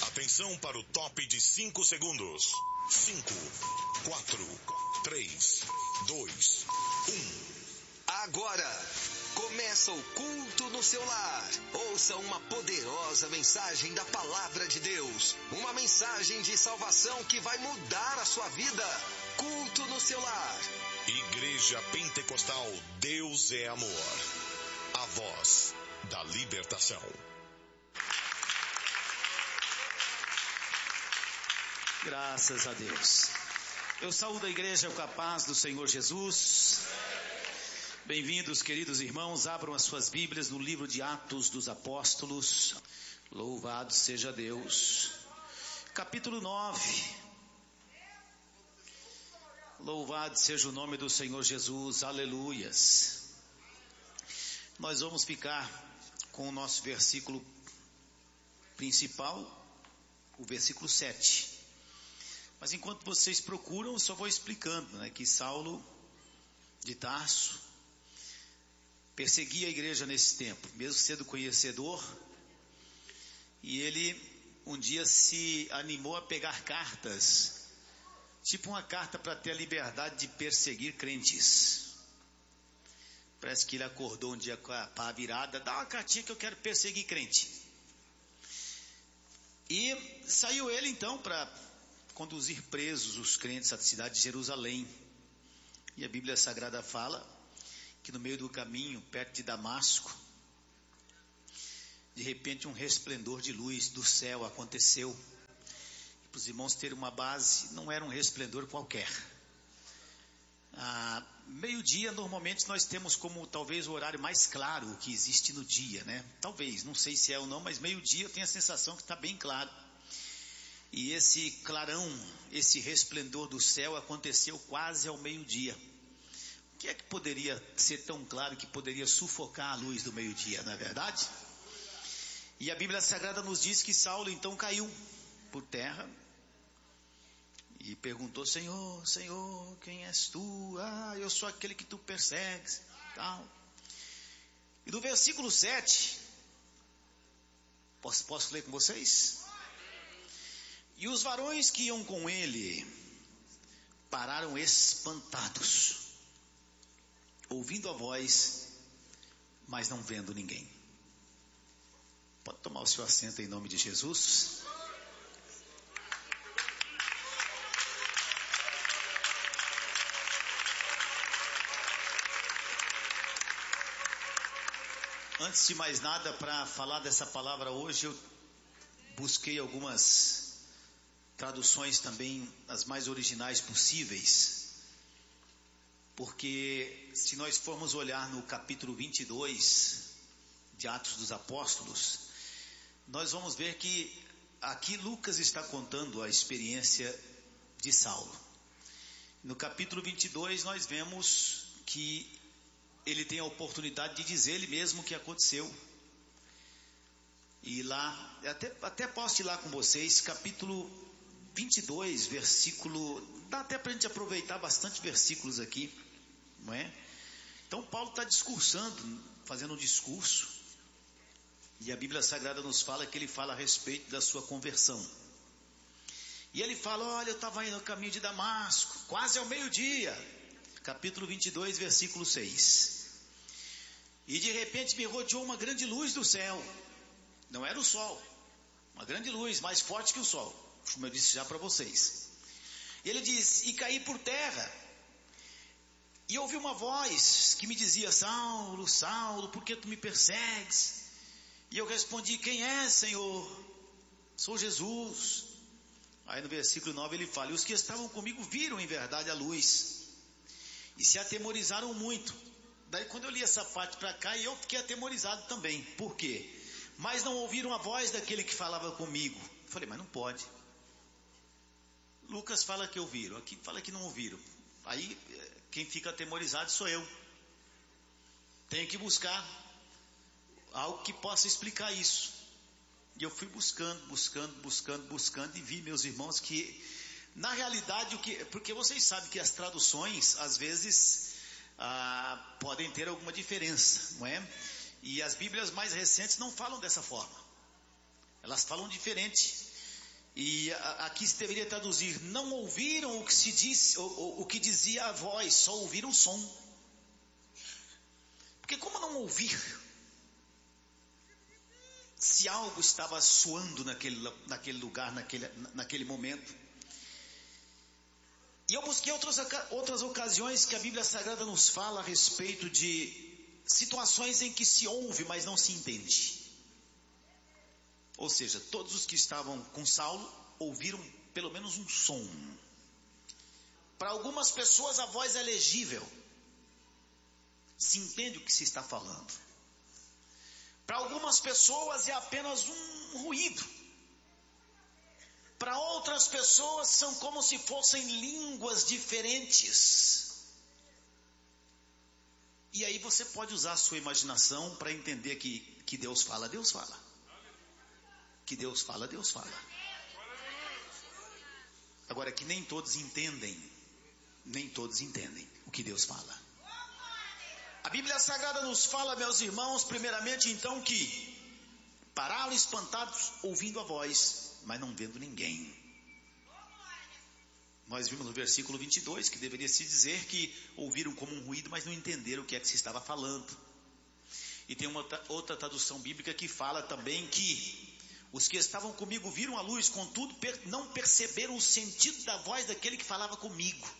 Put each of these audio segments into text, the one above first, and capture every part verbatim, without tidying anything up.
Atenção para o top de cinco segundos. cinco, quatro, três, dois, um. Agora começa o culto no seu lar. Ouça uma poderosa mensagem da palavra de Deus. Uma mensagem de salvação que vai mudar a sua vida. Culto no seu lar. Igreja Pentecostal Deus é Amor. A voz da libertação. Graças a Deus. Eu saúdo a igreja com a paz do Senhor Jesus. Bem-vindos, queridos irmãos. Abram as suas Bíblias no livro de Atos dos Apóstolos. Louvado seja Deus. Capítulo nove. Louvado seja o nome do Senhor Jesus. Aleluias. Nós vamos ficar com o nosso versículo principal, o versículo sete. Mas enquanto vocês procuram, eu só vou explicando, né, que Saulo de Tarso perseguia a igreja nesse tempo, mesmo sendo conhecedor, e ele um dia se animou a pegar cartas, tipo uma carta para ter a liberdade de perseguir crentes. Parece que ele acordou um dia com a pá virada, dá uma cartinha que eu quero perseguir crente. E saiu ele então para conduzir presos os crentes à cidade de Jerusalém. E a Bíblia Sagrada fala que no meio do caminho, perto de Damasco, de repente um resplendor de luz do céu aconteceu. E para os irmãos terem uma base, não era um resplendor qualquer. Ah, meio-dia, normalmente nós temos como talvez o horário mais claro que existe no dia, né? Talvez, não sei se é ou não, mas meio-dia eu tenho a sensação que está bem claro. E esse clarão, esse resplendor do céu aconteceu quase ao meio-dia. O que é que poderia ser tão claro que poderia sufocar a luz do meio-dia, não é verdade? E a Bíblia Sagrada nos diz que Saulo então caiu por terra e perguntou: Senhor, Senhor, quem és tu? Ah, eu sou aquele que tu persegues, tal. E no versículo sete, posso, posso ler com vocês? E os varões que iam com ele pararam espantados, ouvindo a voz, mas não vendo ninguém. Pode tomar o seu assento em nome de Jesus. Antes de mais nada, para falar dessa palavra hoje, eu busquei algumas traduções também, as mais originais possíveis, porque se nós formos olhar no capítulo vinte e dois de Atos dos Apóstolos, nós vamos ver que aqui Lucas está contando a experiência de Saulo. No capítulo vinte e dois nós vemos que ele tem a oportunidade de dizer ele mesmo o que aconteceu. E lá, até, até posso ir lá com vocês, capítulo vinte e dois, versículo, dá até para a gente aproveitar bastante versículos aqui, não é? Então Paulo está discursando, fazendo um discurso, e a Bíblia Sagrada nos fala que ele fala a respeito da sua conversão. E ele fala: olha, eu estava indo no caminho de Damasco, quase ao meio-dia, capítulo vinte e dois, versículo seis. E de repente me rodeou uma grande luz do céu, não era o sol, uma grande luz, mais forte que o sol, como eu disse já para vocês. E ele diz: e caí por terra, e ouvi uma voz que me dizia: Saulo, Saulo, por que tu me persegues? E eu respondi: quem é, Senhor? Sou Jesus. Aí no versículo nove ele fala: e os que estavam comigo viram em verdade a luz, e se atemorizaram muito. Daí quando eu li essa parte para cá, eu fiquei atemorizado também. Por quê? Mas não ouviram a voz daquele que falava comigo. Eu falei: mas não pode. Lucas fala que ouviram, aqui fala que não ouviram. Aí quem fica atemorizado sou eu. Tenho que buscar algo que possa explicar isso. E eu fui buscando, buscando, buscando, buscando, e vi, meus irmãos, que na realidade, o que, porque vocês sabem que as traduções às vezes ah, podem ter alguma diferença, não é? E as Bíblias mais recentes não falam dessa forma, elas falam diferente. E aqui se deveria traduzir: não ouviram o que se disse, o, o, o que dizia a voz, só ouviram o som. Porque como não ouvir, se algo estava soando naquele, naquele lugar, naquele, naquele momento? E eu busquei outras, outras ocasiões que a Bíblia Sagrada nos fala a respeito de situações em que se ouve, mas não se entende. Ou seja, todos os que estavam com Saulo ouviram pelo menos um som. Para algumas pessoas a voz é legível, se entende o que se está falando. Para algumas pessoas é apenas um ruído. Para outras pessoas são como se fossem línguas diferentes. E aí você pode usar a sua imaginação para entender que, que Deus fala, Deus fala. Que Deus fala, Deus fala. Agora, que nem todos entendem, nem todos entendem o que Deus fala. A Bíblia Sagrada nos fala, meus irmãos, primeiramente então que pararam espantados ouvindo a voz, mas não vendo ninguém. Nós vimos no versículo vinte e dois que deveria se dizer que ouviram como um ruído, mas não entenderam o que é que se estava falando. E tem uma outra tradução bíblica que fala também que os que estavam comigo viram a luz, contudo não perceberam o sentido da voz daquele que falava comigo.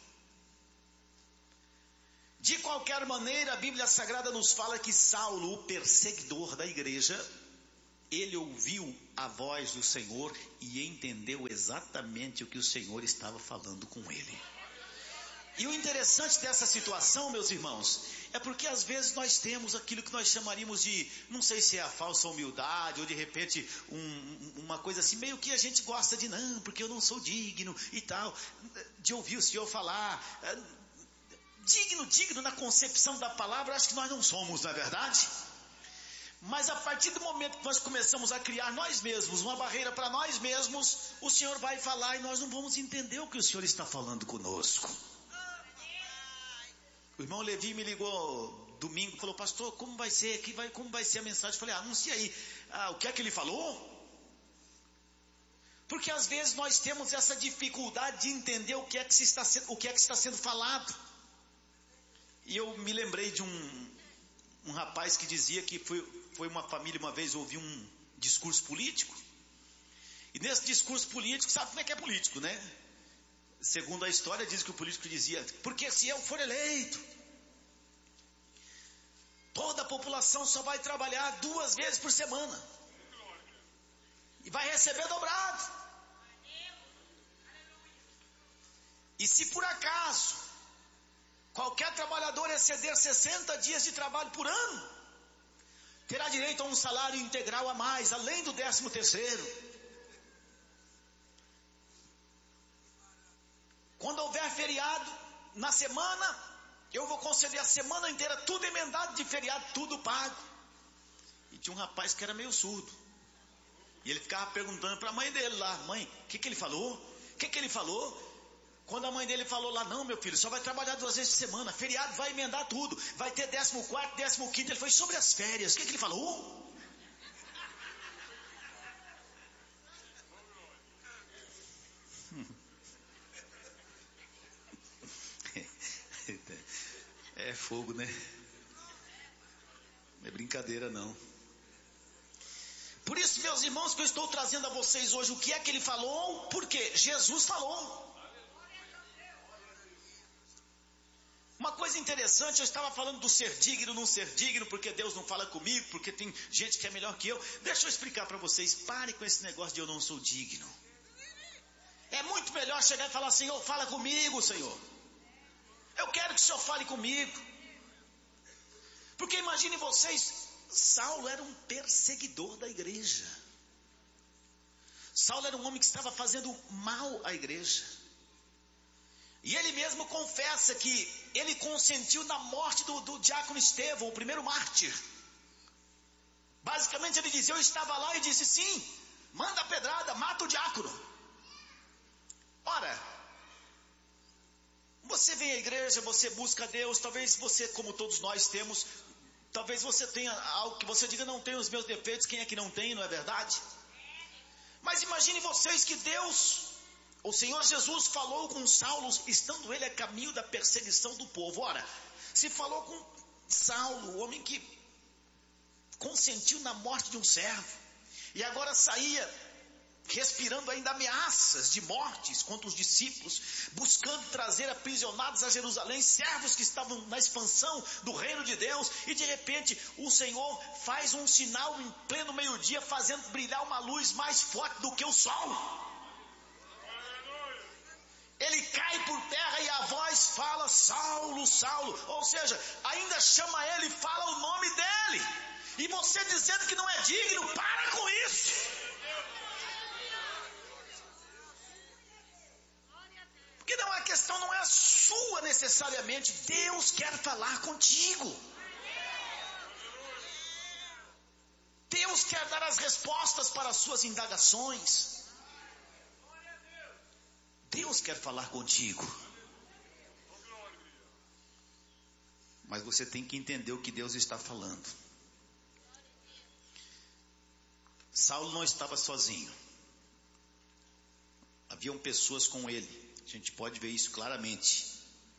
De qualquer maneira, a Bíblia Sagrada nos fala que Saulo, o perseguidor da igreja, ele ouviu a voz do Senhor e entendeu exatamente o que o Senhor estava falando com ele. E o interessante dessa situação, meus irmãos, é porque às vezes nós temos aquilo que nós chamaríamos de, não sei se é a falsa humildade, ou de repente um, uma coisa assim, meio que a gente gosta de, não, porque eu não sou digno e tal, de ouvir o Senhor falar. Digno, digno na concepção da palavra, acho que nós não somos, não é verdade? Mas a partir do momento que nós começamos a criar nós mesmos, uma barreira para nós mesmos, o Senhor vai falar e nós não vamos entender o que o Senhor está falando conosco. O irmão Levi me ligou domingo e falou: pastor, como vai ser aqui, vai, como vai ser a mensagem? Eu falei: anuncia aí. Ah, o que é que ele falou? Porque às vezes nós temos essa dificuldade de entender o que é que, se está, o que, é que está sendo falado. E eu me lembrei de um, um rapaz que dizia que foi, foi uma família uma vez ouvir um discurso político. E nesse discurso político, sabe como é que é político, né? Segundo a história, diz que o político dizia: porque se eu for eleito, toda a população só vai trabalhar duas vezes por semana e vai receber dobrado. E se por acaso qualquer trabalhador exceder sessenta dias de trabalho por ano, terá direito a um salário integral a mais, além do décimo terceiro. Quando houver feriado na semana, eu vou conceder a semana inteira, tudo emendado de feriado, tudo pago. E tinha um rapaz que era meio surdo. E ele ficava perguntando para a mãe dele lá: mãe, o que, que ele falou? O que, que ele falou? Quando a mãe dele falou lá: não, meu filho, só vai trabalhar duas vezes por semana, feriado vai emendar tudo, vai ter décimo quarto, décimo quinto. Ele foi sobre as férias. O que, que ele falou? É fogo, né? Não é brincadeira, não. Por isso, meus irmãos, que eu estou trazendo a vocês hoje o que é que ele falou, porque Jesus falou. Uma coisa interessante, eu estava falando do ser digno, não ser digno, porque Deus não fala comigo, porque tem gente que é melhor que eu. Deixa eu explicar para vocês, pare com esse negócio de eu não sou digno. É muito melhor chegar e falar: Senhor, fala comigo, Senhor. Eu quero que o Senhor fale comigo. Porque imagine vocês, Saulo era um perseguidor da igreja. Saulo era um homem que estava fazendo mal à igreja. E ele mesmo confessa que ele consentiu na morte do, do diácono Estevão, o primeiro mártir. Basicamente ele dizia: eu estava lá e disse: sim, manda a pedrada, mata o diácono. Ora, você vem à igreja, você busca a Deus, talvez você, como todos nós temos, talvez você tenha algo que você diga: não tenho os meus defeitos, quem é que não tem, não é verdade? Mas imagine vocês que Deus, o Senhor Jesus falou com Saulo, estando ele a caminho da perseguição do povo. Ora, se falou com Saulo, o homem que consentiu na morte de um servo, e agora saía respirando ainda ameaças de mortes contra os discípulos, buscando trazer aprisionados a Jerusalém, servos que estavam na expansão do reino de Deus, e de repente o Senhor faz um sinal em pleno meio-dia, fazendo brilhar uma luz mais forte do que o sol. Ele cai por terra e a voz fala: Saulo, Saulo, ou seja, ainda chama ele e fala o nome dele, e você dizendo que não é digno, para com isso. Porque não, a questão não é a sua necessariamente, Deus quer falar contigo. Deus quer dar as respostas para as suas indagações. Deus quer falar contigo. Mas você tem que entender o que Deus está falando. Saulo não estava sozinho. Haviam pessoas com ele. A gente pode ver isso claramente.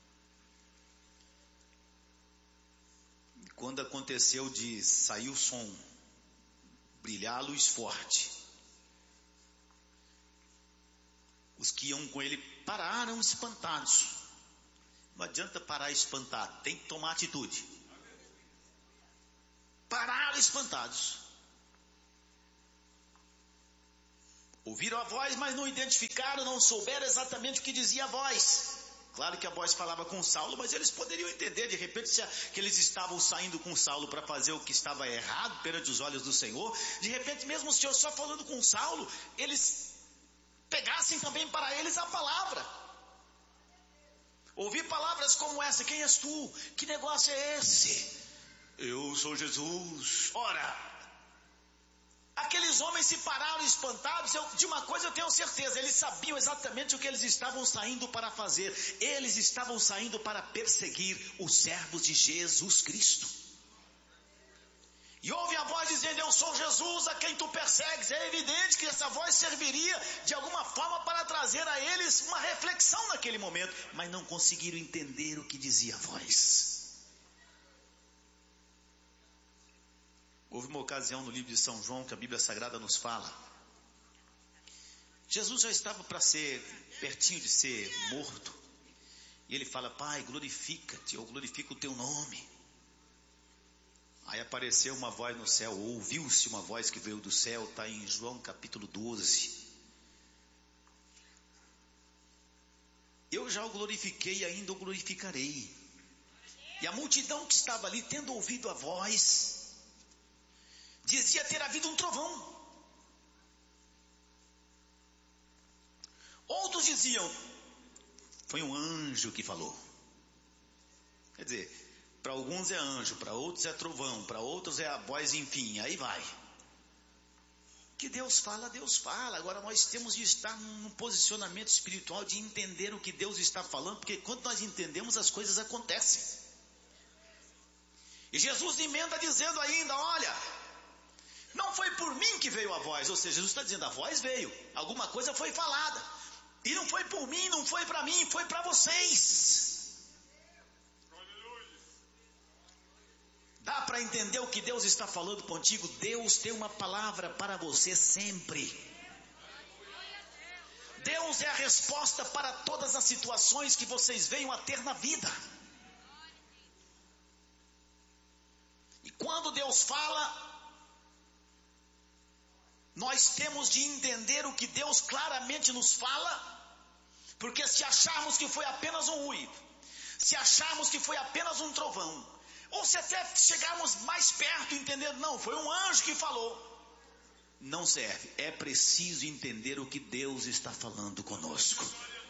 Quando aconteceu de sair o som, brilhar a luz forte, os que iam com ele pararam espantados. Não adianta parar espantado, tem que tomar atitude. Pararam espantados. Ouviram a voz, mas não identificaram, não souberam exatamente o que dizia a voz. Claro que a voz falava com Saulo, mas eles poderiam entender, de repente, se a, que eles estavam saindo com Saulo para fazer o que estava errado perante os olhos do Senhor. De repente, mesmo o Senhor só falando com Saulo, eles pegassem também para eles a palavra. Ouvir palavras como essa: quem és tu? Que negócio é esse? Eu sou Jesus. Ora, aqueles homens se pararam espantados. Eu, de uma coisa eu tenho certeza, eles sabiam exatamente o que eles estavam saindo para fazer. Eles estavam saindo para perseguir os servos de Jesus Cristo. E ouve a voz dizendo: eu sou Jesus a quem tu persegues. É evidente que essa voz serviria de alguma forma para trazer a eles uma reflexão naquele momento, mas não conseguiram entender o que dizia a voz. Houve uma ocasião no livro de São João que a Bíblia Sagrada nos fala. Jesus já estava para ser, pertinho de ser morto. E ele fala: Pai, glorifica-te, eu glorifico o teu nome. Aí apareceu uma voz no céu, ouviu-se uma voz que veio do céu, está em João capítulo doze. Eu já o glorifiquei e ainda o glorificarei. E a multidão que estava ali, tendo ouvido a voz, dizia ter havido um trovão. Outros diziam: foi um anjo que falou. Quer dizer, para alguns é anjo, para outros é trovão, para outros é a voz, enfim, aí vai. Que Deus fala, Deus fala. Agora nós temos de estar num posicionamento espiritual de entender o que Deus está falando, porque quando nós entendemos, as coisas acontecem. E Jesus emenda dizendo ainda: olha, não foi por mim que veio a voz. Ou seja, Jesus está dizendo: a voz veio, alguma coisa foi falada, e não foi por mim, não foi para mim, foi para vocês. Dá para entender o que Deus está falando contigo? Deus tem uma palavra para você sempre. Deus é a resposta para todas as situações que vocês venham a ter na vida. E quando Deus fala, nós temos de entender o que Deus claramente nos fala, porque se acharmos que foi apenas um ruído, se acharmos que foi apenas um trovão, ou se até chegarmos mais perto entendendo, não, foi um anjo que falou, não serve. É preciso entender o que Deus está falando conosco.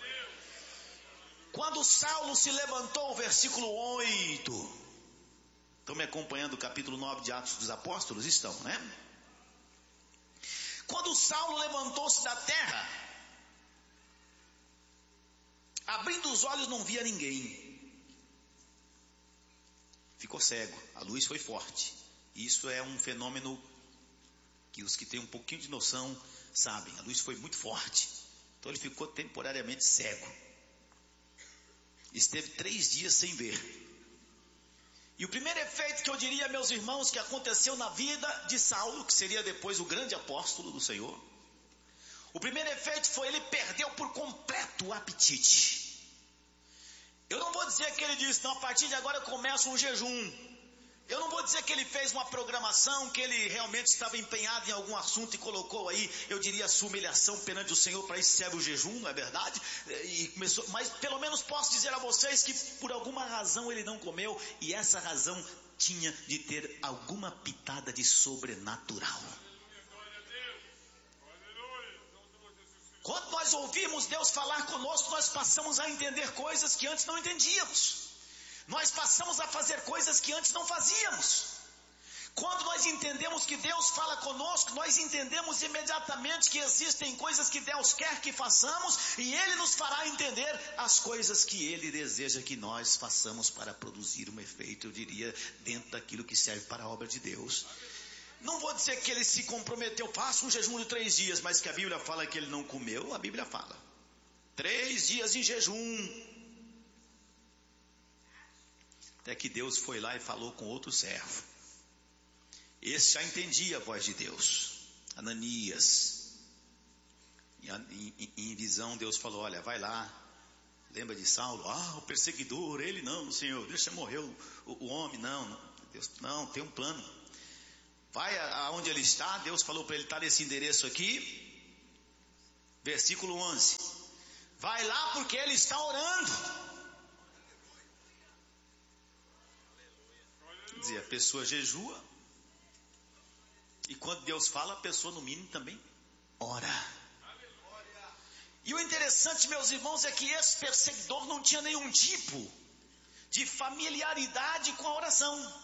Quando Saulo se levantou, versículo oito, estão me acompanhando o capítulo nove de Atos dos Apóstolos? Estão, né? Quando Saulo levantou-se da terra, abrindo os olhos não via ninguém. Ficou cego, a luz foi forte. Isso é um fenômeno que E os que têm um pouquinho de noção sabem, a luz foi muito forte. Então ele ficou temporariamente cego. Esteve três dias sem ver. E o primeiro efeito que eu diria, meus irmãos, que aconteceu na vida de Saulo, que seria depois o grande apóstolo do Senhor, o primeiro efeito foi ele perdeu por completo o apetite. Eu não vou dizer que ele disse, não, a partir de agora eu começo um jejum. Eu não vou dizer que ele fez uma programação, que ele realmente estava empenhado em algum assunto e colocou aí, eu diria, a sua humilhação perante o Senhor, para isso serve o jejum, não é verdade? E começou, mas pelo menos posso dizer a vocês que por alguma razão ele não comeu, e essa razão tinha de ter alguma pitada de sobrenatural. Quando nós ouvimos Deus falar conosco, nós passamos a entender coisas que antes não entendíamos. Nós passamos a fazer coisas que antes não fazíamos. Quando nós entendemos que Deus fala conosco, nós entendemos imediatamente que existem coisas que Deus quer que façamos, e Ele nos fará entender as coisas que Ele deseja que nós façamos para produzir um efeito, eu diria, dentro daquilo que serve para a obra de Deus. Não vou dizer que ele se comprometeu, faça um jejum de três dias, mas que a Bíblia fala que ele não comeu, a Bíblia fala. Três dias em jejum. Até que Deus foi lá e falou com outro servo. Esse já entendia a voz de Deus, Ananias. Em, em, em visão Deus falou, olha, vai lá, lembra de Saulo? Ah, o perseguidor, ele não, Senhor, deixa morrer o, o, o homem, não, não, Deus, não, tem um plano. Vai aonde ele está, Deus falou para ele, está nesse endereço aqui, versículo onze. Vai lá porque ele está orando. Quer dizer, a pessoa jejua, e quando Deus fala, a pessoa no mínimo também ora. E o interessante, meus irmãos, é que esse perseguidor não tinha nenhum tipo de familiaridade com a oração.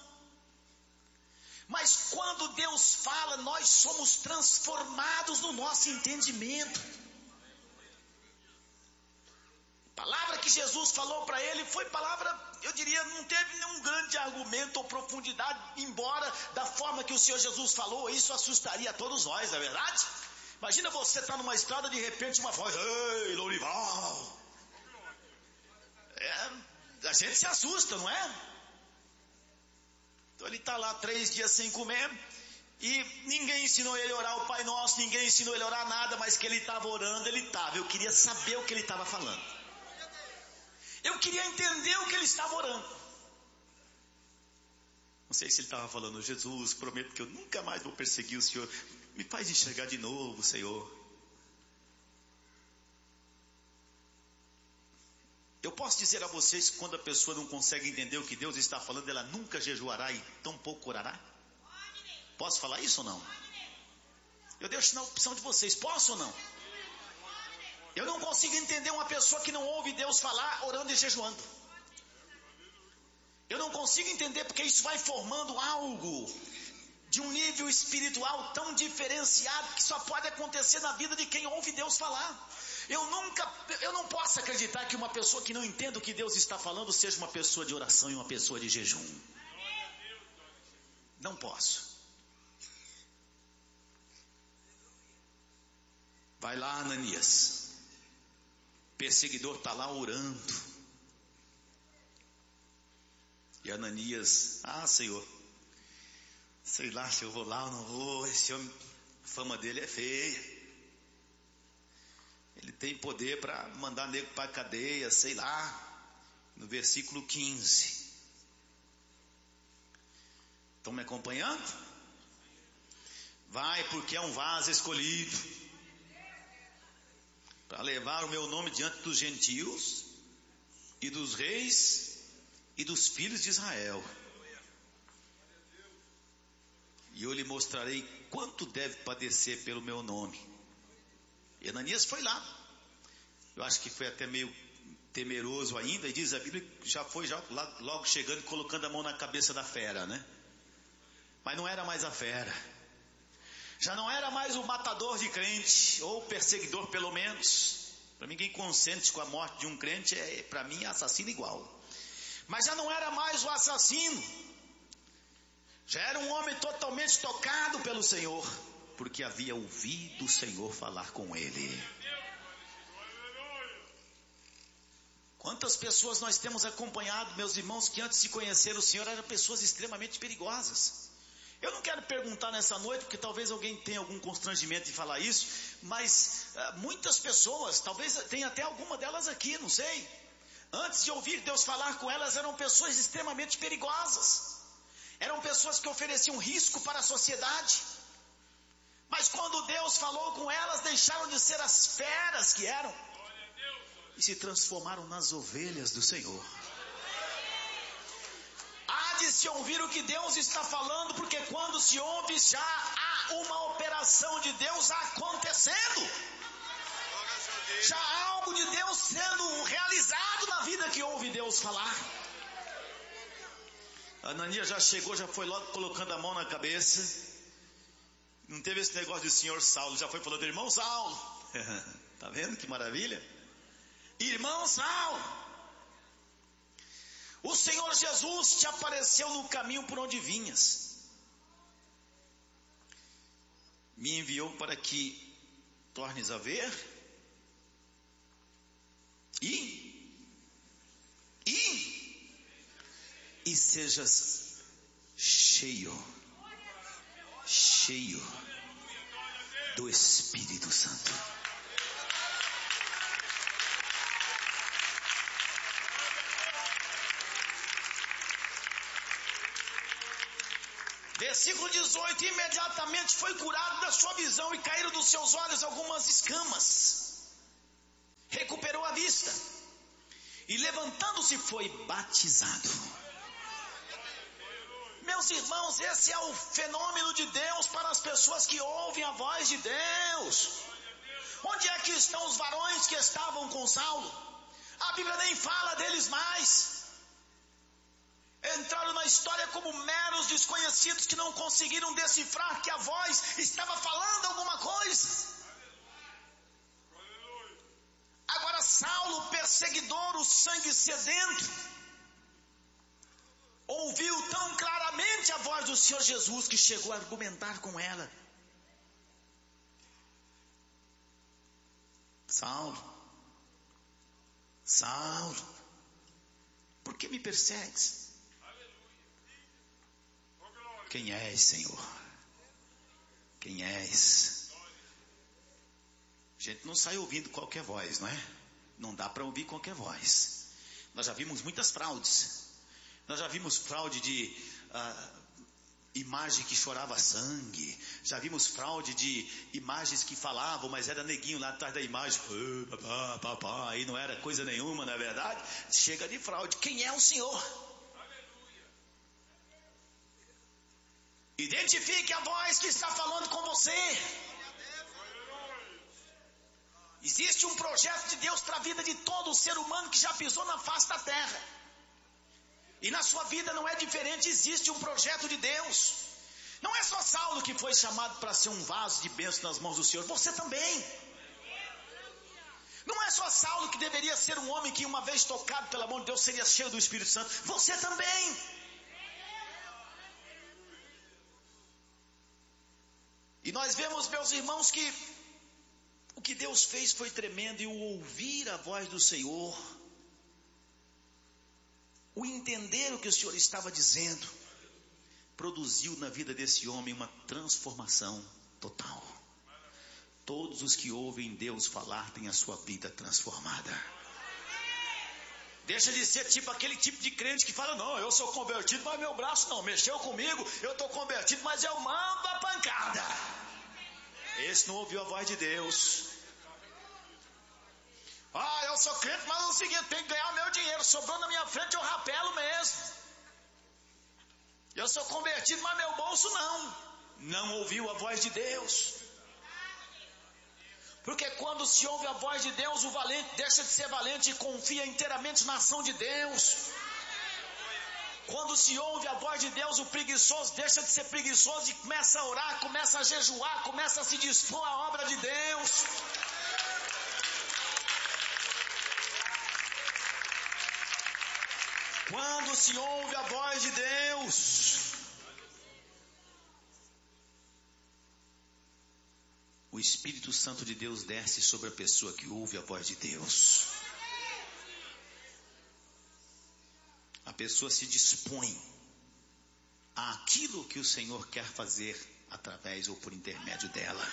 Mas quando Deus fala, nós somos transformados no nosso entendimento. A palavra que Jesus falou para ele foi palavra, eu diria, não teve nenhum grande argumento ou profundidade, embora da forma que o Senhor Jesus falou, isso assustaria a todos nós, não é verdade? Imagina você estar numa estrada, de repente uma voz, ei, Lourival. É, a gente se assusta, não é? Então ele está lá três dias sem comer, e ninguém ensinou ele a orar o Pai Nosso, ninguém ensinou ele a orar nada, mas que ele estava orando, ele estava. Eu queria saber o que ele estava falando. Eu queria entender o que ele estava orando. Não sei se ele estava falando, Jesus, prometo que eu nunca mais vou perseguir o Senhor. Me faz enxergar de novo, Senhor. Eu posso dizer a vocês que quando a pessoa não consegue entender o que Deus está falando, ela nunca jejuará e tão pouco orará? Posso falar isso ou não? Eu deixo na opção de vocês, posso ou não? Eu não consigo entender uma pessoa que não ouve Deus falar orando e jejuando. Eu não consigo entender, porque isso vai formando algo de um nível espiritual tão diferenciado que só pode acontecer na vida de quem ouve Deus falar. Eu nunca, eu não posso acreditar que uma pessoa que não entende o que Deus está falando seja uma pessoa de oração e uma pessoa de jejum. Não posso. Vai lá, Ananias. Perseguidor está lá orando. E Ananias, ah, Senhor, sei lá se eu vou lá ou não vou. Esse homem, a fama dele é feia. Ele tem poder para mandar nego para a cadeia, sei lá. No versículo quinze. Estão me acompanhando? Vai, porque é um vaso escolhido para levar o meu nome diante dos gentios e dos reis e dos filhos de Israel. E eu lhe mostrarei quanto deve padecer pelo meu nome. E Ananias foi lá. Eu acho que foi até meio temeroso ainda, e diz a Bíblia que já foi já, logo chegando e colocando a mão na cabeça da fera, né? Mas não era mais a fera. Já não era mais o matador de crente, ou perseguidor pelo menos. Para mim, quem consente com a morte de um crente é, para mim, assassino igual. Mas já não era mais o assassino. Já era um homem totalmente tocado pelo Senhor. porque havia ouvido o Senhor falar com ele. Quantas pessoas nós temos acompanhado, meus irmãos, que antes de conhecer o Senhor eram pessoas extremamente perigosas. Eu não quero perguntar nessa noite, porque talvez alguém tenha algum constrangimento de falar isso, mas uh, muitas pessoas, talvez tenha até alguma delas aqui, não sei, antes de ouvir Deus falar com elas, eram pessoas extremamente perigosas, eram pessoas que ofereciam risco para a sociedade, mas quando Deus falou com elas, deixaram de ser as feras que eram, e se transformaram nas ovelhas do Senhor. Há de se ouvir o que Deus está falando, porque quando se ouve já há uma operação de Deus acontecendo, já há algo de Deus sendo realizado na vida que ouve Deus falar. Ananias já chegou, já foi logo colocando a mão na cabeça, não teve esse negócio de senhor Saulo, já foi falando, irmão Saulo, tá vendo que maravilha? Irmão Saulo, o Senhor Jesus te apareceu no caminho por onde vinhas, me enviou para que tornes a ver e e e sejas cheio cheio do Espírito Santo. Versículo dezoito, imediatamente foi curado da sua visão e caíram dos seus olhos algumas escamas. Recuperou a vista e levantando-se foi batizado. Meus irmãos, esse é o fenômeno de Deus para as pessoas que ouvem a voz de Deus. Onde é que estão os varões que estavam com Saulo? A Bíblia nem fala deles mais. Entraram na história como meros desconhecidos que não conseguiram decifrar que a voz estava falando alguma coisa. Agora Saulo, perseguidor, o sangue sedento, ouviu tão claramente a voz do Senhor Jesus que chegou a argumentar com ela. Saulo, Saulo, por que me persegues? Quem és, Senhor? Quem és? A gente não sai ouvindo qualquer voz, não é? Não dá para ouvir qualquer voz. Nós já vimos muitas fraudes. Nós já vimos fraude de ah, imagem que chorava sangue. Já vimos fraude de imagens que falavam, mas era neguinho lá atrás da imagem. Oh, papá, papá, e não era coisa nenhuma, não é verdade? Chega de fraude. Quem é o Senhor? Identifique a voz que está falando com você. Existe um projeto de Deus para a vida de todo ser humano que já pisou na face da terra. E na sua vida não é diferente, existe um projeto de Deus. Não é só Saulo que foi chamado para ser um vaso de bênção nas mãos do Senhor, você também. Não é só Saulo que deveria ser um homem que uma vez tocado pela mão de Deus seria cheio do Espírito Santo, você também. E nós vemos, meus irmãos, que o que Deus fez foi tremendo, e o ouvir a voz do Senhor, o entender o que o Senhor estava dizendo, produziu na vida desse homem uma transformação total. Todos os que ouvem Deus falar têm a sua vida transformada. Deixa de ser tipo aquele tipo de crente que fala, não, eu sou convertido, mas meu braço não mexeu comigo, eu estou convertido, mas eu mando a pancada. Esse não ouviu a voz de Deus. Ah, eu sou crente, mas é o seguinte, tem que ganhar meu dinheiro, sobrou na minha frente eu rapelo mesmo. Eu sou convertido, mas meu bolso não. Não ouviu a voz de Deus. Porque quando se ouve a voz de Deus, o valente deixa de ser valente e confia inteiramente na ação de Deus. Quando se ouve a voz de Deus, o preguiçoso deixa de ser preguiçoso e começa a orar, começa a jejuar, começa a se dispor à obra de Deus. Quando se ouve a voz de Deus, o Espírito Santo de Deus desce sobre a pessoa que ouve a voz de Deus. A pessoa se dispõe àquilo que o Senhor quer fazer através ou por intermédio dela.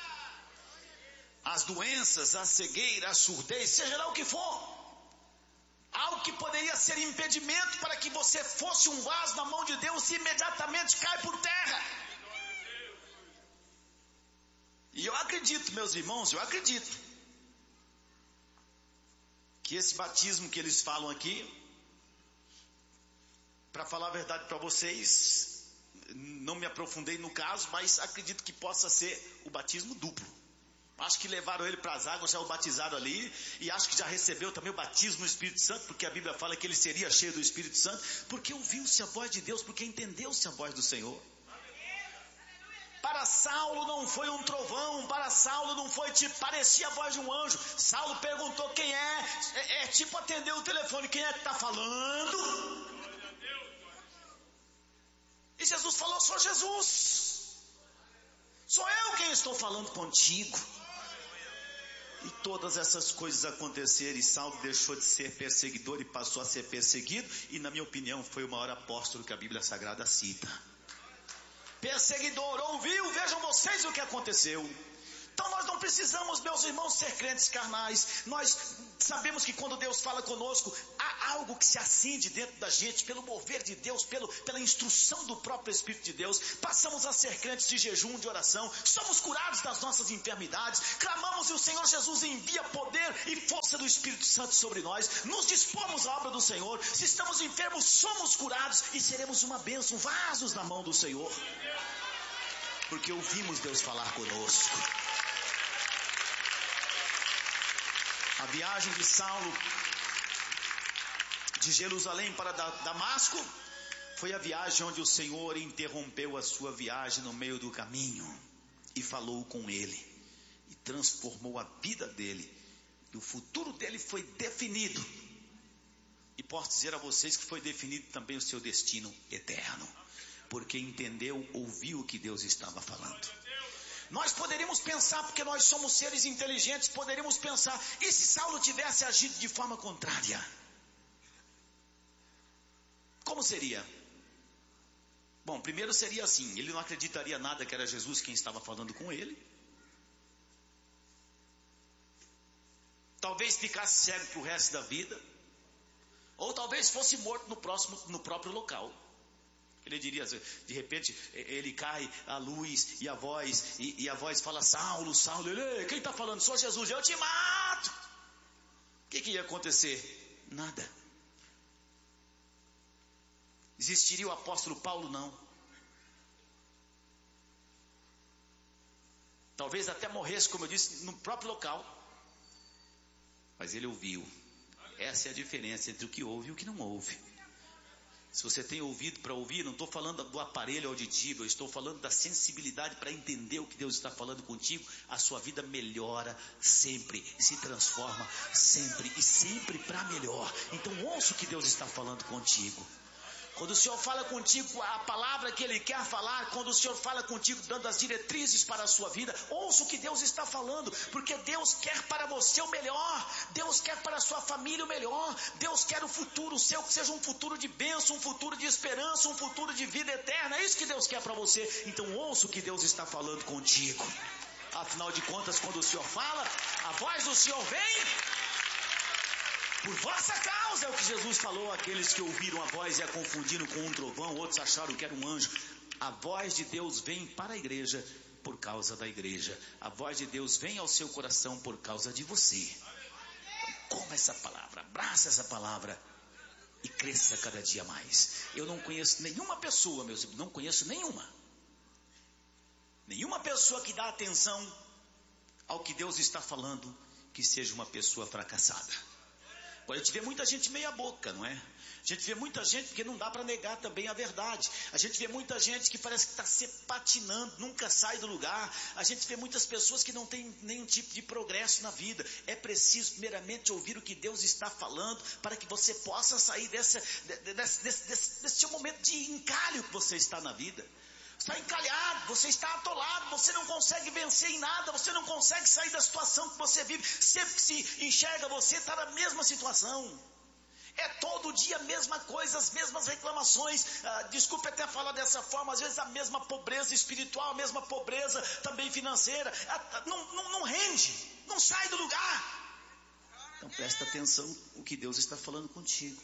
As doenças, a cegueira, a surdez, seja lá o que for, algo que poderia ser impedimento para que você fosse um vaso na mão de Deus, imediatamente cai por terra. E eu acredito, meus irmãos, eu acredito que esse batismo que eles falam aqui, para falar a verdade para vocês, não me aprofundei no caso, mas acredito que possa ser o batismo duplo. Acho que levaram ele para as águas, já o batizaram ali, e acho que já recebeu também o batismo no Espírito Santo, porque a Bíblia fala que ele seria cheio do Espírito Santo, porque ouviu-se a voz de Deus, porque entendeu-se a voz do Senhor. Para Saulo não foi um trovão, para Saulo não foi tipo, parecia a voz de um anjo. Saulo perguntou quem é, é, é tipo atender o telefone, quem é que está falando? E Jesus falou, sou Jesus, sou eu quem estou falando contigo. E todas essas coisas aconteceram, e Saulo deixou de ser perseguidor e passou a ser perseguido, e na minha opinião foi o maior apóstolo que a Bíblia Sagrada cita. Perseguidor, ouviu, vejam vocês o que aconteceu. Então nós não precisamos, meus irmãos, ser crentes carnais. Nós sabemos que quando Deus fala conosco, há algo que se acende dentro da gente, pelo mover de Deus, pelo, pela instrução do próprio Espírito de Deus. Passamos a ser crentes de jejum, de oração, somos curados das nossas enfermidades, clamamos e o Senhor Jesus envia poder e força do Espírito Santo sobre nós, nos dispomos à obra do Senhor. Se estamos enfermos, somos curados e seremos uma bênção, vasos na mão do Senhor, porque ouvimos Deus falar conosco. A viagem de Saulo de Jerusalém para Damasco foi a viagem onde o Senhor interrompeu a sua viagem no meio do caminho e falou com ele e transformou a vida dele, e o futuro dele foi definido, e posso dizer a vocês que foi definido também o seu destino eterno, porque entendeu, ouviu o que Deus estava falando. Nós poderíamos pensar, porque nós somos seres inteligentes, poderíamos pensar, e se Saulo tivesse agido de forma contrária? Como seria? Bom, primeiro seria assim, ele não acreditaria nada que era Jesus quem estava falando com ele. Talvez ficasse cego para o resto da vida, ou talvez fosse morto no, próximo, no próprio local. Ele diria, de repente, ele cai a luz e a voz, e, e a voz fala, Saulo, Saulo, ele, quem está falando? Sou Jesus, eu te mato. O que, que ia acontecer? Nada. Existiria o apóstolo Paulo? Não. Talvez até morresse, como eu disse, no próprio local. Mas ele ouviu. Essa é a diferença entre o que ouve e o que não ouve. Se você tem ouvido para ouvir, não estou falando do aparelho auditivo, eu estou falando da sensibilidade para entender o que Deus está falando contigo. A sua vida melhora sempre, se transforma sempre e sempre para melhor. Então ouça o que Deus está falando contigo. Quando o Senhor fala contigo a palavra que Ele quer falar, quando o Senhor fala contigo dando as diretrizes para a sua vida, ouça o que Deus está falando, porque Deus quer para você o melhor, Deus quer para a sua família o melhor, Deus quer o futuro seu, que seja um futuro de bênção, um futuro de esperança, um futuro de vida eterna, é isso que Deus quer para você. Então ouça o que Deus está falando contigo. Afinal de contas, quando o Senhor fala, a voz do Senhor vem por vossa causa, é o que Jesus falou àqueles que ouviram a voz e a confundiram com um trovão, outros acharam que era um anjo. A voz de Deus vem para a igreja por causa da igreja. A voz de Deus vem ao seu coração por causa de você. Então, coma essa palavra, abraça essa palavra e cresça cada dia mais. Eu não conheço nenhuma pessoa, meus irmãos, não conheço nenhuma. Nenhuma pessoa que dá atenção ao que Deus está falando, que seja uma pessoa fracassada. Agora, a gente vê muita gente meia boca, não é? A gente vê muita gente, porque não dá para negar também a verdade. A gente vê muita gente que parece que está se patinando, nunca sai do lugar. A gente vê muitas pessoas que não têm nenhum tipo de progresso na vida. É preciso primeiramente ouvir o que Deus está falando, para que você possa sair desse, desse, desse, desse, desse seu momento de encalho que você está na vida. está encalhado, você está atolado, você não consegue vencer em nada, você não consegue sair da situação que você vive. Sempre que se enxerga, você está na mesma situação. É todo dia a mesma coisa, as mesmas reclamações. Ah, desculpe até falar dessa forma, às vezes a mesma pobreza espiritual, a mesma pobreza também financeira. Ah, não, não, não rende, não sai do lugar. Então presta atenção o que Deus está falando contigo.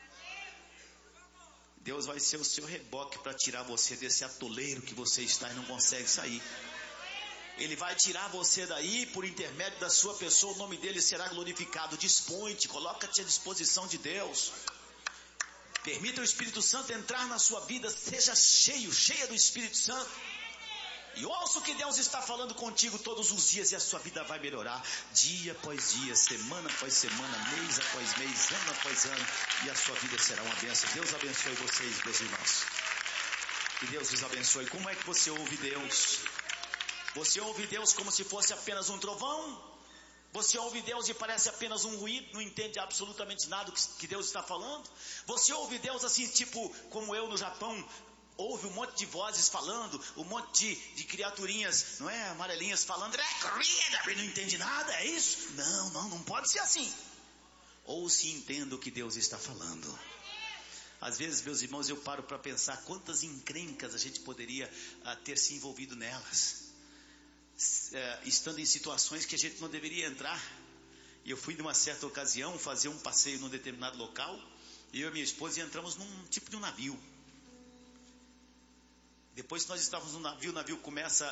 Deus vai ser o seu reboque para tirar você desse atoleiro que você está e não consegue sair. Ele vai tirar você daí por intermédio da sua pessoa, o nome dele será glorificado. Dispõe-te, coloca-te à disposição de Deus. Permita o Espírito Santo entrar na sua vida, seja cheio, cheia do Espírito Santo. E ouça o que Deus está falando contigo todos os dias e a sua vida vai melhorar. Dia após dia, semana após semana, mês após mês, ano após ano. E a sua vida será uma bênção. Deus abençoe vocês, meus irmãos. Que Deus os abençoe. Como é que você ouve Deus? Você ouve Deus como se fosse apenas um trovão? Você ouve Deus e parece apenas um ruído, não entende absolutamente nada do que Deus está falando? Você ouve Deus assim, tipo como eu no Japão, ouve um monte de vozes falando, um monte de, de criaturinhas, não é, amarelinhas falando, não entende nada, é isso? Não, não, não pode ser assim. Ou se entenda o que Deus está falando. Às vezes, meus irmãos, eu paro para pensar quantas encrencas a gente poderia uh, ter se envolvido nelas. Uh, estando em situações que a gente não deveria entrar. E eu fui numa certa ocasião fazer um passeio num determinado local, e eu e minha esposa entramos num tipo de um navio. Depois que nós estávamos no navio, o navio começa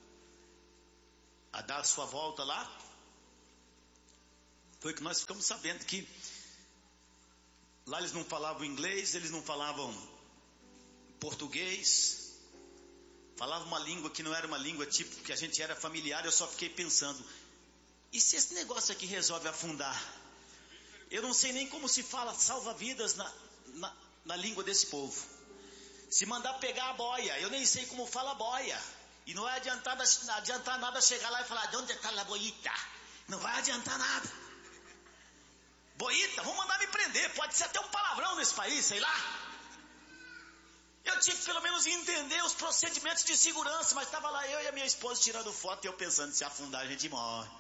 a dar a sua volta lá. Foi que nós ficamos sabendo que lá eles não falavam inglês, eles não falavam português, falavam uma língua que não era uma língua tipo que a gente era familiar. Eu só fiquei pensando, e se esse negócio aqui resolve afundar? Eu não sei nem como se fala salva-vidas na, na, na língua desse povo. Se mandar pegar a boia, eu nem sei como fala boia. E não vai adiantar, não adiantar nada chegar lá e falar, de onde está a boita? Não vai adiantar nada. Boita, vão mandar me prender, pode ser até um palavrão nesse país, sei lá. Eu tinha que pelo menos entender os procedimentos de segurança, mas estava lá eu e a minha esposa tirando foto e eu pensando, se afundar a gente morre.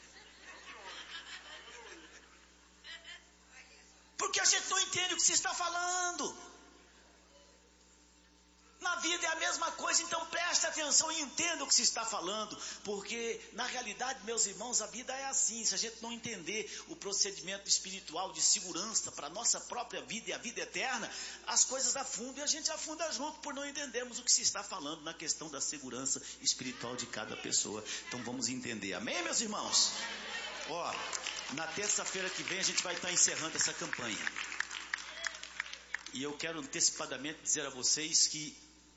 Porque a gente não entende o que se está falando. Na vida é a mesma coisa, então preste atenção e entenda o que se está falando, porque na realidade, meus irmãos, a vida é assim. Se a gente não entender o procedimento espiritual de segurança para a nossa própria vida e a vida eterna, as coisas afundam e a gente afunda junto por não entendermos o que se está falando na questão da segurança espiritual de cada pessoa. Então vamos entender, amém, meus irmãos? Ó, na terça-feira que vem a gente vai estar encerrando essa campanha, e eu quero antecipadamente dizer a vocês que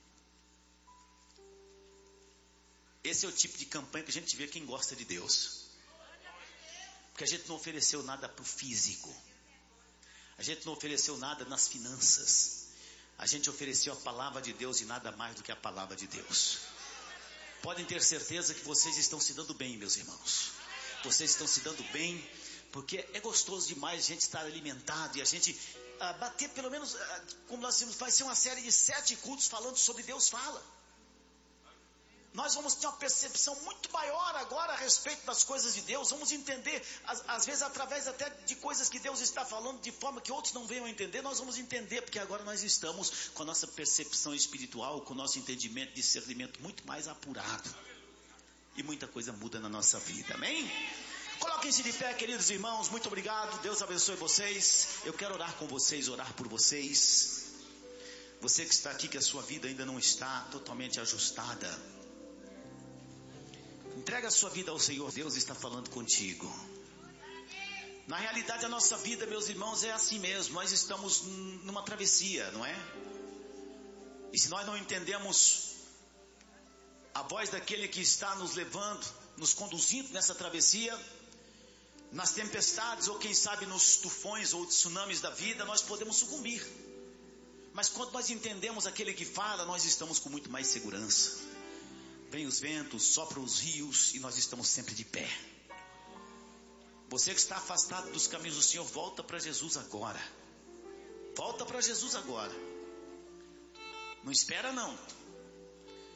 esse é o tipo de campanha que a gente vê quem gosta de Deus. Porque a gente não ofereceu nada para o físico. A gente não ofereceu nada nas finanças. A gente ofereceu a palavra de Deus e nada mais do que a palavra de Deus. Podem ter certeza que vocês estão se dando bem, meus irmãos. Vocês estão se dando bem, porque é gostoso demais a gente estar alimentado e a gente ah, bater pelo menos, ah, como nós dizemos, vai ser uma série de sete cultos falando sobre Deus fala. Nós vamos ter uma percepção muito maior agora a respeito das coisas de Deus. Vamos entender, às, às vezes através até de coisas que Deus está falando de forma que outros não venham a entender. Nós vamos entender, porque agora nós estamos com a nossa percepção espiritual, com o nosso entendimento de discernimento muito mais apurado. E muita coisa muda na nossa vida, amém? Coloquem-se de pé, queridos irmãos, muito obrigado, Deus abençoe vocês. Eu quero orar com vocês, orar por vocês. Você que está aqui, que a sua vida ainda não está totalmente ajustada, entrega a sua vida ao Senhor. Deus está falando contigo. Na realidade a nossa vida, meus irmãos, é assim mesmo. Nós estamos numa travessia, não é? E se nós não entendemos a voz daquele que está nos levando, nos conduzindo nessa travessia, nas tempestades ou quem sabe nos tufões ou tsunamis da vida, nós podemos sucumbir. Mas quando nós entendemos aquele que fala, nós estamos com muito mais segurança. Vem os ventos, sopram os rios e nós estamos sempre de pé. Você que está afastado dos caminhos do Senhor, volta para Jesus agora. Volta para Jesus agora. Não espera não.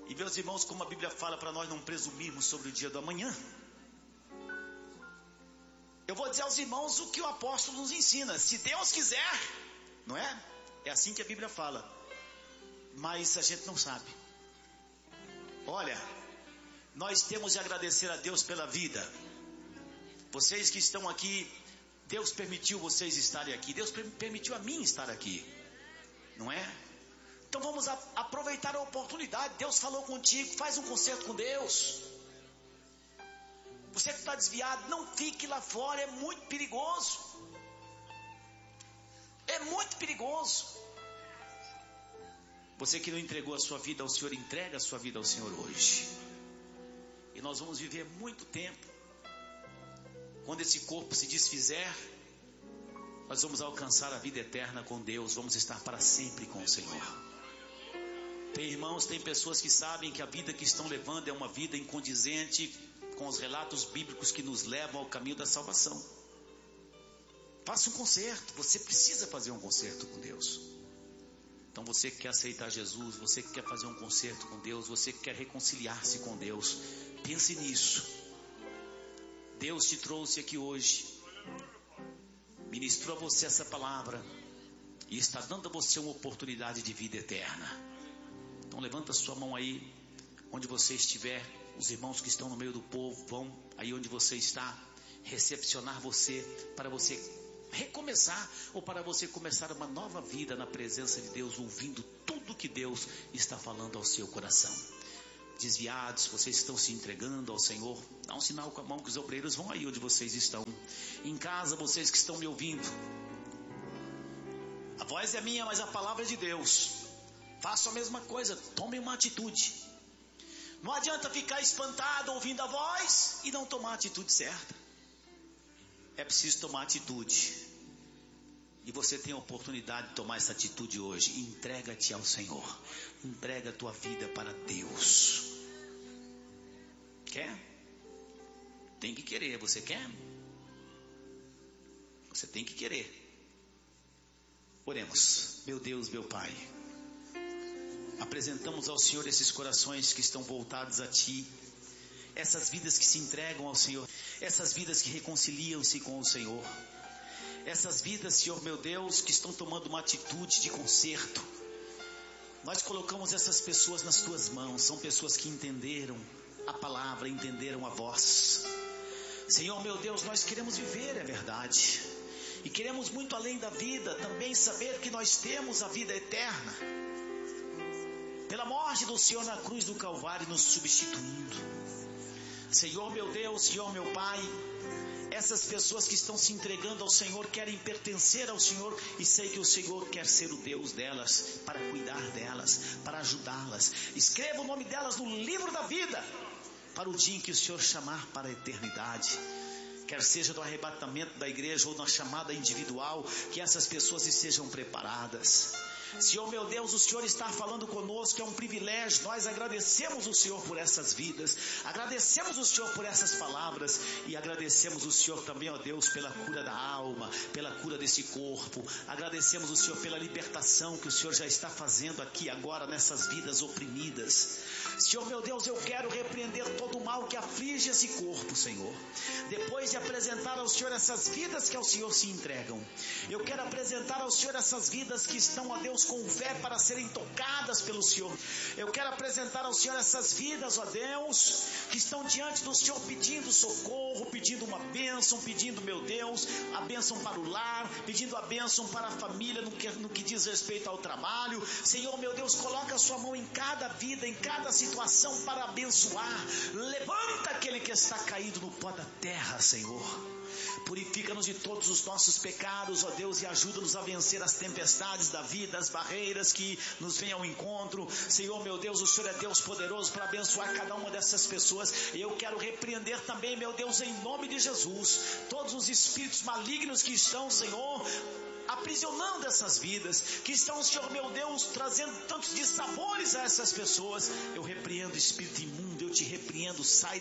E meus irmãos, como a Bíblia fala para nós não presumirmos sobre o dia do amanhã, eu vou dizer aos irmãos o que o apóstolo nos ensina: se Deus quiser, não é? É assim que a Bíblia fala, mas a gente não sabe. Olha, nós temos de agradecer a Deus pela vida. Vocês que estão aqui, Deus permitiu vocês estarem aqui, Deus permitiu a mim estar aqui, não é? Então vamos a, aproveitar a oportunidade. Deus falou contigo, faz um concerto com Deus. Você que está desviado, não fique lá fora, é muito perigoso. É muito perigoso. Você que não entregou a sua vida ao Senhor, entrega a sua vida ao Senhor hoje. E nós vamos viver muito tempo. Quando esse corpo se desfizer, nós vamos alcançar a vida eterna com Deus. Vamos estar para sempre com o Senhor. Tem irmãos, tem pessoas que sabem que a vida que estão levando é uma vida incondizente com os relatos bíblicos que nos levam ao caminho da salvação. Faça um concerto. Você precisa fazer um concerto com Deus. Então você que quer aceitar Jesus, você que quer fazer um concerto com Deus, você que quer reconciliar-se com Deus, pense nisso. Deus te trouxe aqui hoje, ministrou a você essa palavra e está dando a você uma oportunidade de vida eterna. Então levanta sua mão aí, onde você estiver. Os irmãos que estão no meio do povo vão aí onde você está recepcionar você, para você recomeçar, ou para você começar uma nova vida na presença de Deus, ouvindo tudo que Deus está falando ao seu coração. Desviados, vocês estão se entregando ao Senhor, dá um sinal com a mão que os obreiros vão aí onde vocês estão. Em casa, vocês que estão me ouvindo, a voz é minha, mas a palavra é de Deus. Façam a mesma coisa, tomem uma atitude. Não adianta ficar espantado ouvindo a voz e não tomar a atitude certa. É preciso tomar atitude. E você tem a oportunidade de tomar essa atitude hoje. Entrega-te ao Senhor. Entrega a tua vida para Deus. Quer? Tem que querer. Você quer? Você tem que querer. Oremos. Meu Deus, meu Pai, apresentamos ao Senhor esses corações que estão voltados a Ti, essas vidas que se entregam ao Senhor, essas vidas que reconciliam-se com o Senhor, essas vidas, Senhor meu Deus, que estão tomando uma atitude de conserto. Nós colocamos essas pessoas nas Tuas mãos. São pessoas que entenderam a palavra, entenderam a voz. Senhor meu Deus, nós queremos viver, é verdade, e queremos muito além da vida também saber que nós temos a vida eterna, pela morte do Senhor na cruz do Calvário, nos substituindo. Senhor meu Deus, Senhor meu Pai, essas pessoas que estão se entregando ao Senhor querem pertencer ao Senhor, e sei que o Senhor quer ser o Deus delas, para cuidar delas, para ajudá-las. Escreva o nome delas no livro da vida, para o dia em que o Senhor chamar para a eternidade. Quer seja no arrebatamento da igreja ou na chamada individual, que essas pessoas estejam preparadas. Senhor meu Deus, o Senhor está falando conosco, é um privilégio. Nós agradecemos o Senhor por essas vidas, agradecemos o Senhor por essas palavras, e agradecemos o Senhor também, ó Deus, pela cura da alma, pela cura desse corpo. Agradecemos o Senhor pela libertação que o Senhor já está fazendo aqui agora nessas vidas oprimidas. Senhor meu Deus, eu quero repreender todo o mal que aflige esse corpo, Senhor. Depois de apresentar ao Senhor essas vidas que ao Senhor se entregam, eu quero apresentar ao Senhor essas vidas que estão, ó Deus, com fé para serem tocadas pelo Senhor. Eu quero apresentar ao Senhor essas vidas, ó Deus, que estão diante do Senhor pedindo socorro, pedindo uma bênção, pedindo, meu Deus, a bênção para o lar, pedindo a bênção para a família no que, no que diz respeito ao trabalho. Senhor, meu Deus, coloca a sua mão em cada vida, em cada situação para abençoar. Levanta aquele que está caído no pó da terra, Senhor. Purifica-nos de todos os nossos pecados, ó Deus, e ajuda-nos a vencer as tempestades da vida, as barreiras que nos vêm ao encontro. Senhor meu Deus, o Senhor é Deus poderoso para abençoar cada uma dessas pessoas. E eu quero repreender também, meu Deus, em nome de Jesus, todos os espíritos malignos que estão, Senhor, aprisionando essas vidas, que estão, Senhor meu Deus, trazendo tantos dissabores a essas pessoas. Eu repreendo, espírito imundo, eu te repreendo, sai dessa casa.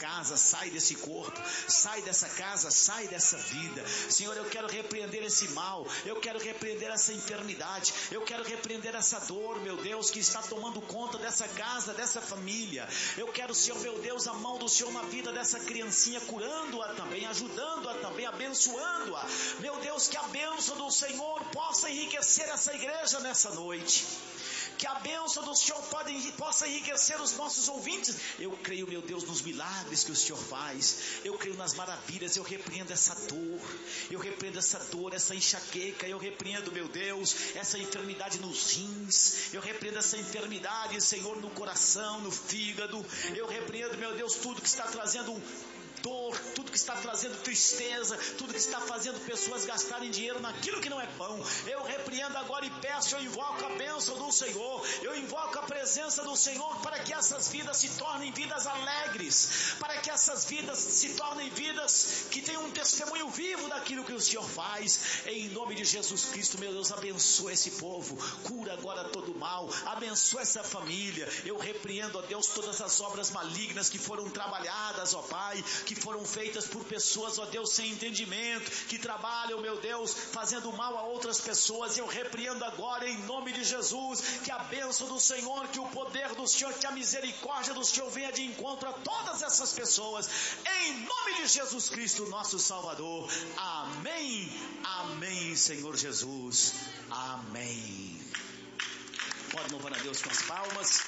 casa, sai desse corpo, sai dessa casa, sai dessa vida. Senhor, eu quero repreender esse mal, eu quero repreender essa enfermidade, eu quero repreender essa dor, meu Deus, que está tomando conta dessa casa, dessa família. Eu quero, Senhor, meu Deus, a mão do Senhor na vida dessa criancinha, curando-a também, ajudando-a também, abençoando-a. Meu Deus, que a bênção do Senhor possa enriquecer essa igreja nessa noite. Que a bênção do Senhor pode, possa enriquecer os nossos ouvintes. Eu creio, meu Deus, nos milagres que o Senhor faz. Eu creio nas maravilhas. Eu repreendo essa dor. Eu repreendo essa dor, essa enxaqueca. Eu repreendo, meu Deus, essa enfermidade nos rins. Eu repreendo essa enfermidade, Senhor, no coração, no fígado. Eu repreendo, meu Deus, tudo que está trazendo um dor, tudo que está trazendo tristeza, tudo que está fazendo pessoas gastarem dinheiro naquilo que não é pão. Eu repreendo agora e peço, eu invoco a bênção do Senhor, eu invoco a presença do Senhor para que essas vidas se tornem vidas alegres, para que essas vidas se tornem vidas que tenham um testemunho vivo daquilo que o Senhor faz. Em nome de Jesus Cristo, meu Deus, abençoa esse povo, cura agora todo o mal, abençoa essa família. Eu repreendo, ó Deus, todas as obras malignas que foram trabalhadas, ó Pai, que foram feitas por pessoas, ó Deus, sem entendimento, que trabalham, meu Deus, fazendo mal a outras pessoas. Eu repreendo agora em nome de Jesus, que a bênção do Senhor, que o poder do Senhor, que a misericórdia do Senhor venha de encontro a todas essas pessoas, em nome de Jesus Cristo, nosso Salvador. Amém, amém, Senhor Jesus, amém. Pode louvar a Deus com as palmas.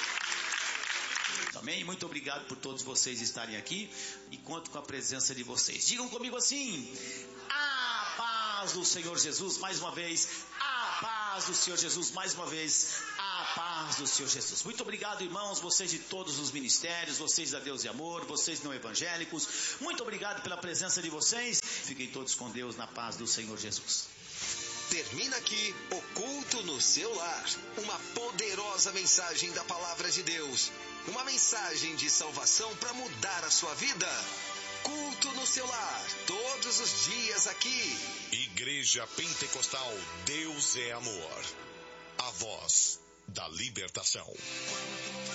Amém? Muito obrigado por todos vocês estarem aqui e conto com a presença de vocês. Digam comigo assim: a paz do Senhor Jesus, mais uma vez, a paz do Senhor Jesus, mais uma vez, a paz do Senhor Jesus. Muito obrigado, irmãos, vocês de todos os ministérios, vocês da Deus e Amor, vocês não evangélicos, muito obrigado pela presença de vocês. Fiquem todos com Deus na paz do Senhor Jesus. Termina aqui o culto no seu lar. Uma poderosa mensagem da palavra de Deus. Uma mensagem de salvação para mudar a sua vida. Culto no seu lar, todos os dias aqui. Igreja Pentecostal Deus é Amor. A voz da libertação.